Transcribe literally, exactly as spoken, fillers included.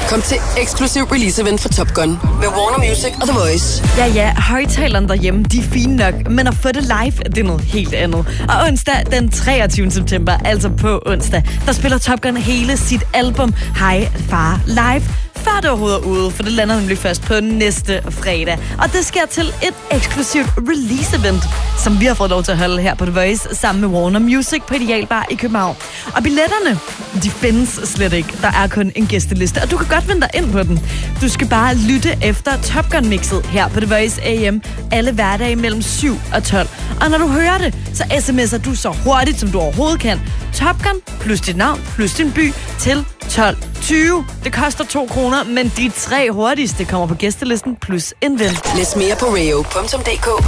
Kom til eksklusiv release-event for Top Gun med Warner Music og The Voice. Ja, ja, højtalerne derhjemme, de er fine nok, men at få det live, det er noget helt andet. Og onsdag den treogtyvende september, altså på onsdag, der spiller Top Gun hele sit album Hi Far live, før det overhovedet er ude, for det lander nemlig først på næste fredag. Og det sker til et eksklusivt release-event, som vi har fået lov til at holde her på The Voice, sammen med Warner Music på Idealbar i København. Og billetterne, de findes slet ikke. Der er kun en gæsteliste, og du kan godt vende dig ind på den. Du skal bare lytte efter Top Gun-mixet her på The Voice A M alle hverdage mellem syv og tolv. Og når du hører det, så sms'er du så hurtigt, som du overhovedet kan. Top Gun plus dit navn plus din by til tolv tyve. Det koster to kroner, men de tre hurtigste kommer på gæstelisten plus en ven. Læs mere på radio punktum d k.